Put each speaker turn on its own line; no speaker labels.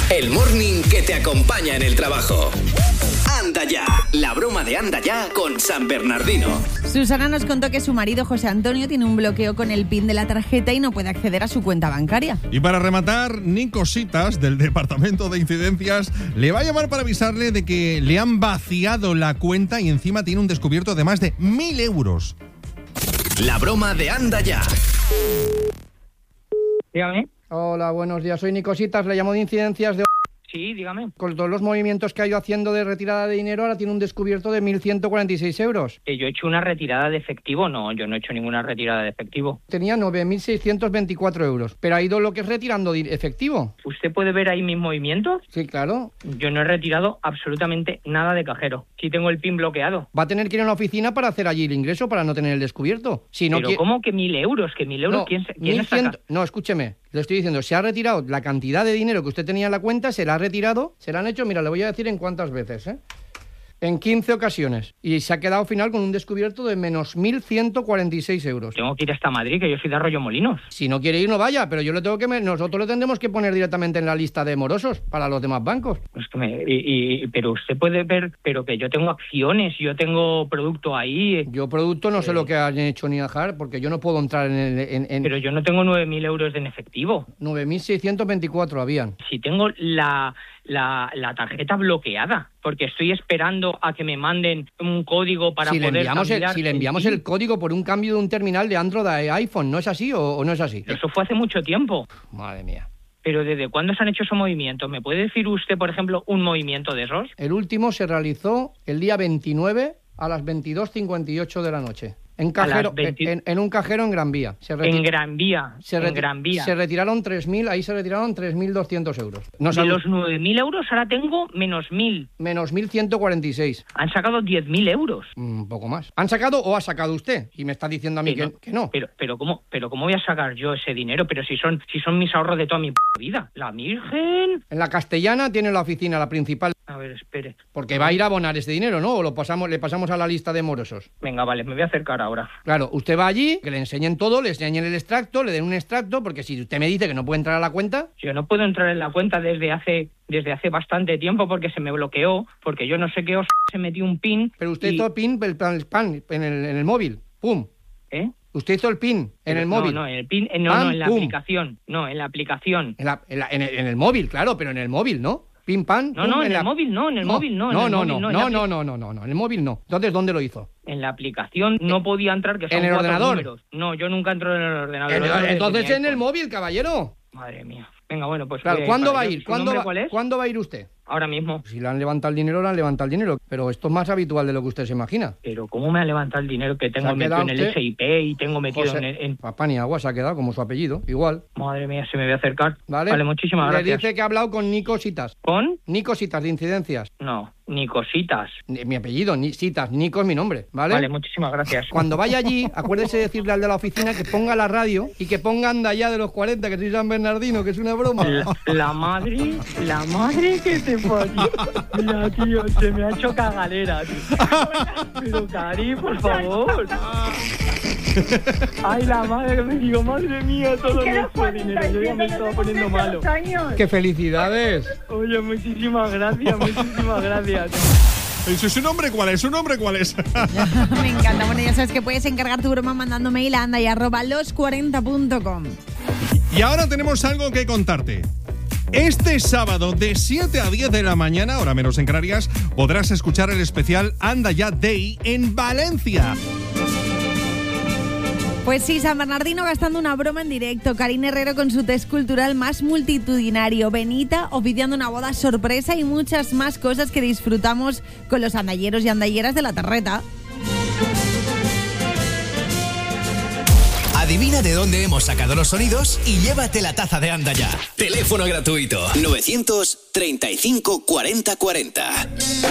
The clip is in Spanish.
El morning que te acompaña en el trabajo. Anda Ya, la broma de Anda Ya con San Bernardino.
Susana nos contó que su marido José Antonio tiene un bloqueo con el PIN de la tarjeta y no puede acceder a su cuenta bancaria.
Y para rematar, Nicositas, del Departamento de Incidencias, le va a llamar para avisarle de que le han vaciado la cuenta y encima tiene un descubierto de más de 1.000 euros.
La broma de Anda Ya.
Dígame.
Hola, buenos días. Soy Nicositas, le llamo de Incidencias de...
Sí, dígame.
Con todos los movimientos que ha ido haciendo de retirada de dinero, ahora tiene un descubierto de 1.146 euros.
¿Que yo he hecho una retirada de efectivo? No, yo no he hecho ninguna retirada de efectivo.
Tenía 9.624 euros, pero ha ido lo que es retirando efectivo.
¿Usted puede ver ahí mis movimientos?
Sí, claro.
Yo no he retirado absolutamente nada de cajero. Sí tengo el PIN bloqueado.
Va a tener que ir a la oficina para hacer allí el ingreso para no tener el descubierto. Si no
¿Pero cómo que 1.000 euros? ¿Que 1.000 euros?
No,
¿Quién saca?
No, escúcheme. Le estoy diciendo, se ha retirado la cantidad de dinero que usted tenía en la cuenta, se la ha retirado, se la han hecho, mira, le voy a decir en cuántas veces, en 15 ocasiones. Y se ha quedado al final con un descubierto de menos 1.146 euros.
Tengo que ir hasta Madrid, que yo soy de Arroyomolinos.
Si no quiere ir, no vaya, pero yo le tengo que... Nosotros le tendremos que poner directamente en la lista de morosos para los demás bancos.
Es que pero usted puede ver, pero que yo tengo acciones, yo tengo producto ahí.
Yo producto no sé lo que han hecho ni dejar, porque yo no puedo entrar en...
Pero yo no tengo 9.000 euros en efectivo.
9.624 habían.
Si tengo la tarjeta bloqueada, porque estoy esperando a que me manden un código para poder cambiar.
Si le enviamos el código por un cambio de un terminal de Android a iPhone, ¿no es así o no es así?
Eso fue hace mucho tiempo.
Madre mía.
Pero ¿desde cuándo se han hecho esos movimientos? ¿Me puede decir usted, por ejemplo, un movimiento de esos?
El último se realizó el día 29 a las 22:58 de la noche. En un cajero en Gran Vía.
En Gran Vía.
Se retiraron 3.000, ahí se retiraron 3.200 euros.
De los 9.000 euros ahora tengo menos 1.000.
Menos 1.146.
Han sacado 10.000 euros.
Un poco más. ¿Han sacado o ha sacado usted? Y me está diciendo a mí que no.
Pero ¿cómo voy a sacar yo ese dinero? Pero si son mis ahorros de toda mi vida. La Virgen.
En la Castellana tiene la oficina, la principal.
A ver, espere.
Porque va a ir a abonar ese dinero, ¿no? ¿O le pasamos a la lista de morosos?
Venga, vale, me voy a acercar ahora.
Claro, usted va allí, que le enseñen todo, le enseñen el extracto, le den un extracto, porque si usted me dice que no puede entrar a la cuenta...
Yo no puedo entrar en la cuenta desde hace bastante tiempo porque se me bloqueó, porque yo no sé qué se metió un PIN...
Pero usted hizo el PIN, el PAN, en el móvil, ¡pum!
¿Eh?
Usted hizo el PIN en el móvil.
No, el PIN, en la aplicación. No, en la aplicación.
En el móvil, claro, pero en el móvil, ¿no? Pin, pan...
No, en el móvil no, en el móvil no.
No, en el móvil no. Entonces, ¿dónde lo hizo?
En la aplicación no podía entrar, que son
¿En el
4
ordenador?
Números. No, yo nunca entro en el ordenador.
Entonces en el móvil, caballero.
Madre mía. Venga, bueno, pues...
Claro, ¿cuándo va a ir?
¿Cuál es?
¿Cuándo va a ir usted?
Ahora mismo.
Si le han levantado el dinero, le han levantado el dinero. Pero esto es más habitual de lo que usted se imagina.
Pero ¿cómo me ha levantado el dinero que tengo metido en el SIP y tengo metido en...
Papá ni agua se ha quedado, como su apellido, igual.
Madre mía, se me voy a acercar.
Vale,
muchísimas gracias.
Le dice que ha hablado con Nicositas.
¿Con?
Nicositas, de Incidencias.
No, Nicositas.
Mi apellido, Citas, Nico es mi nombre, ¿vale?
Vale, muchísimas gracias.
Cuando vaya allí, acuérdese de decirle al de la oficina que ponga la radio y que ponga Anda Ya de los 40, que soy San Bernardino, que es una broma.
La madre que te parió. Mira, tío, se me ha hecho cagalera, tío. Pero, Cari, por favor. Ay, la madre, me digo, madre mía, todo nuestro dinero. Yo ya me estaba poniendo malo.
¡Qué felicidades!
Oye, muchísimas gracias, muchísimas gracias.
¿Su nombre cuál es?
Me encanta. Bueno, ya sabes que puedes encargar tu broma mandando mail a andaya@los40.com.
Y ahora tenemos algo que contarte. Este sábado de 7 a 10 de la mañana, hora menos en Canarias, podrás escuchar el especial Anda Ya Day en Valencia.
Pues sí, San Bernardino gastando una broma en directo, Karina Herrero con su test cultural más multitudinario, Benita oficiando una boda sorpresa y muchas más cosas que disfrutamos con los andalleros y andalleras de la Terreta.
Adivina de dónde hemos sacado los sonidos y llévate la taza de Anda Ya. Teléfono gratuito 935 40 40.